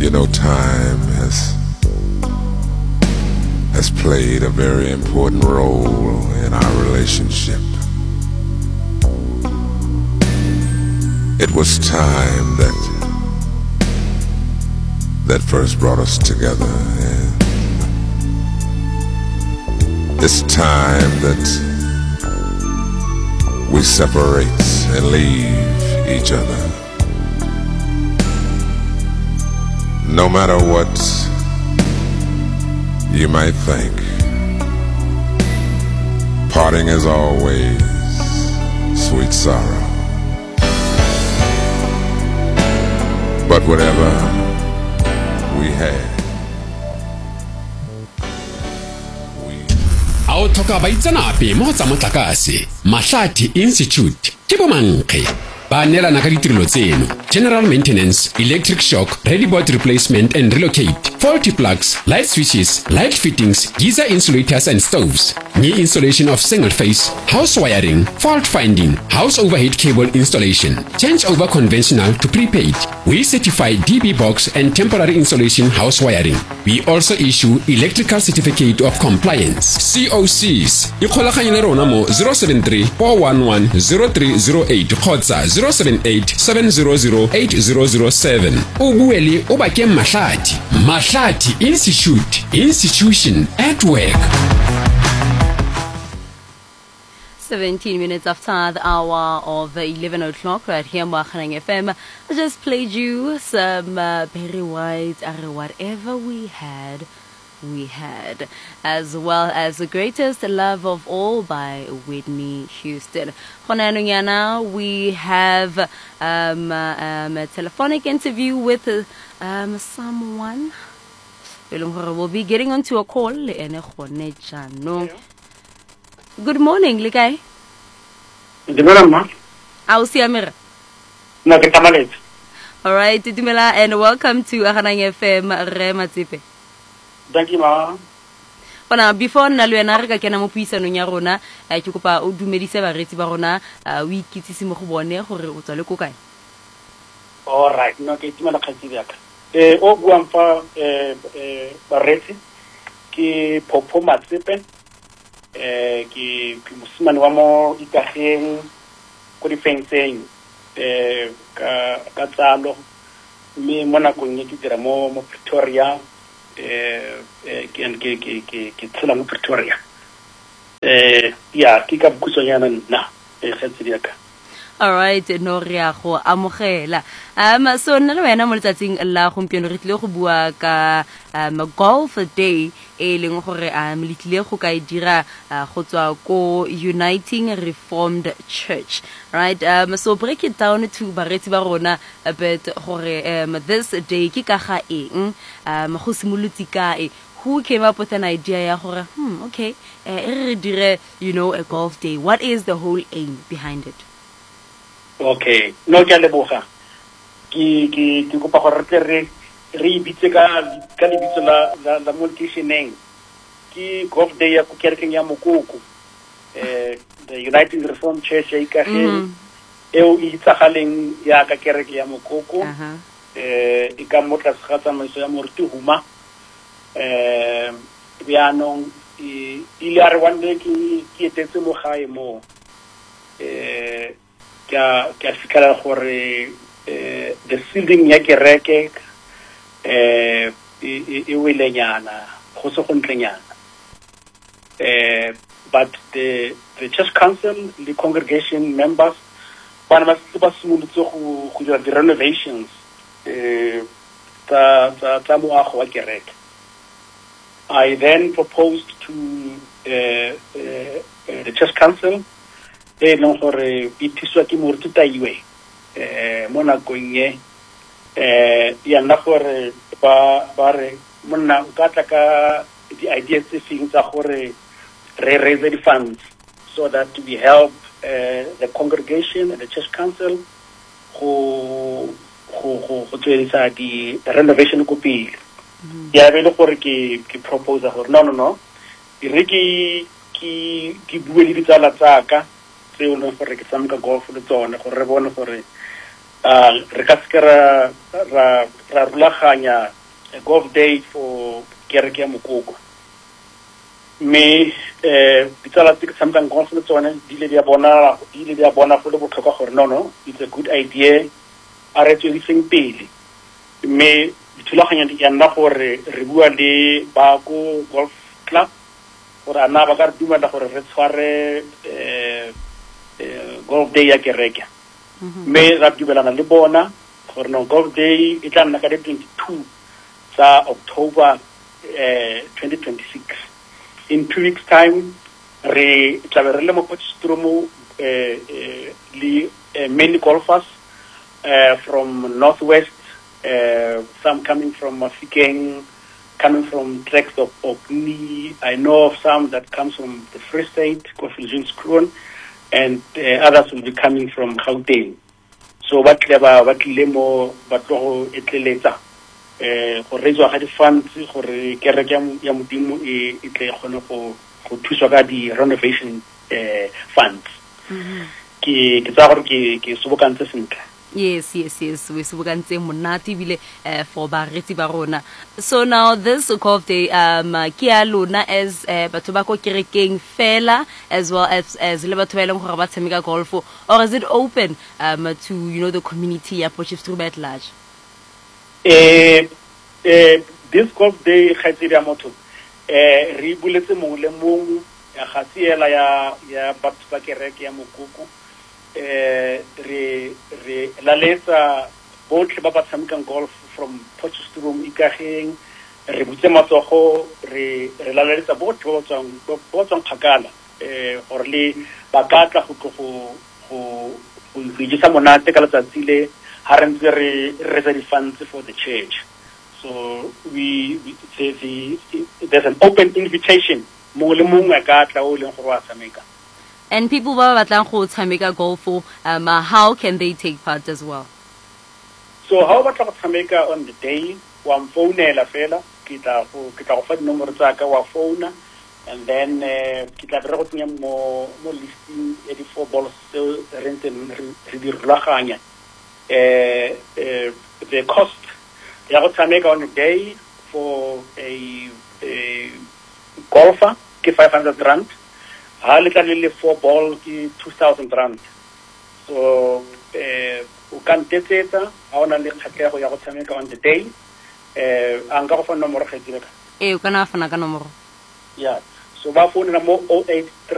You know, time has played a very important role in our relationship. It was time that first brought us together, and it's time that we separate and leave each other. No matter what you might think, parting is always sweet sorrow. But whatever we had, ao tlhoka baitsanape mo tsa motlakase Mahlati Institute ke bomankge ba neelana ka ditirelo tseno: general maintenance, electric shock, ready board replacement and relocate, faulty plugs, light switches, light fittings, geyser insulators and stoves, new installation of single phase, house wiring, fault finding, house overhead cable installation, change over conventional to prepaid. We certify DB box and temporary installation house wiring. We also issue electrical certificate of compliance, COCs. Ikgolaganye le rona mo 073 411 0308 kgotsa 078 700 8007. O bue le o bakeng Mahlati. Mahlati Institute, institution at work. 17 minutes after the hour of 11 o'clock right here on Akhanang FM. I just played you some Barry White, whatever we had, as well as The Greatest Love of All by Whitney Houston. Now we have a telephonic interview with someone. We'll be getting onto a call. Good morning, Likai. Dumela ma. Au siamere. Na ke tamaletse. All right, Dumela, and welcome to Akhanang FM Re Matsipe. Thank you ma. Bona before nna le wena re ka kena mo puisanong ya rona, ke kopa o dumedise baretsi ba rona, o ikitsise mo go bone gore o tswa le ko kae. All right, no ke timela khatsidi yaka. O buang fa baretsi ke Phopho Matsipe. Ke mosimane wa mo Ikageng go di fencing ka tsalo mme mo nakong e ke dira mo Pretoria ke tsela mo Pretoria ya ke ka bukusonyana nna khatsedi yaka. All right, no re a go amogela. So nna le wena mo letsatsing la gompieno re tlile go bua ka golf day e leng gore le tlile go ka dira go tswa ko Uniting Reformed Church, right? So break it down to baretsi ba rona a bit gore this day ke ka ga eng, go simolotse kae. Who came up with an idea ya gore okay, re dire a golf day? What is the whole aim behind it? Okay, no ke leboga. Ke kopa gore re ibitse ka lebitso la multi-neng. Ke golf day ya ko kerekeng ya Mokoko. The Uniting Reformed Church ya Ikageng. Eo itsagaleng ya ka kereke ya Mokoko. E ka motla se tsamaiso ya Moruti Huma. Bianong ile a re one day ke etetse mo gae mo. Ke fikela gore the ceiling ya kereke e welenyana go se go ntlenyana, but the church council, the congregation members ba simolotse go dira the renovations tsa moago wa kereke. I then proposed to the church council leng gore itiswa ke Moruti Taiwe mo nakong ya nna gore ba re monna ka tla ka di ideas tse feng tsa gore re raise the funds so that we help the congregation and the church council go tswelisa di renovation ko pele. Ya be le gore ke propose gore no re ke bue le ditsala tsaka tseo le gore ke tsameka golf le tsone gore re bone gore re ka se ra rulaganya a golf day for kereke ya Mokoko. Me ditsala tse ke tshamekang golf le tsone di ile di a bona go le botlhokwa gore no it's a good idea a re tswediseng pele. Me dithulaganyo di nna gore re bua le ba go golf club gore ana ba ka re dumela gore re tshware golf day ya kereke. Me ra dumelana le bona gore no golf day e tla nna ka 22 sa October 2026. In 2 weeks time re tla be re le mo Potchefstroom le many golfers from northwest, some coming from Mafikeng, coming from tracks of Orkney. I know of some that comes from the Free State, Koffel-Joens-Kroon, and others will be coming from Gauteng. So what tlile mo ba tlo etleletsa go reetswa ga di funds gore kereke ya modimo e tle gone go thuswa ka di renovation funds. Ke tsa gore ke sobokantse sentle. Yes, we sebokantse monate bile for baretsi ba rona. So now this golf day ke ya lona as batho ba go kerekeng fela as well as le batho ba ileng gore ba tshameka golf, or is it open to the community ya Potchefstroom at large? This golf day ga tse ya motho re buletse mongwe le mongwe ga tsiela ya batho ba kereke ya Mokoko. Re laletsa botlhe ba ba tshamekang golf from Potchefstroom Ikageng, re butse matsogo, re laletsa botlhe ba tswang kgakala gore le ba ka tla go ijesa monate ka letsatsi le ha re ntse re resa di-funds for the church. So there's an open invitation, mongwe le mongwe a ka tla o leng gore wa tshameka. And people ba batlang go tshameka golf, how can they take part as well? So how batla go tshameka on the day, wa mfounela fela, ke tla go fa dinomoro tsa ka, wa phone, and then ke tla re go tsenya mo listing ya di 4 balls so re di rulaganya. The cost ya go tshameka on the day for a golfer ke 500 rand. Ha le tla le 4 ball ke 2000 rand. So o kan tetsetsa ha ona le kgatlego ya go tshameka on the day. Anga go fa nomoro ga tsile ka. O kana fana ka nomoro. Yeah. So ba phone na mo 083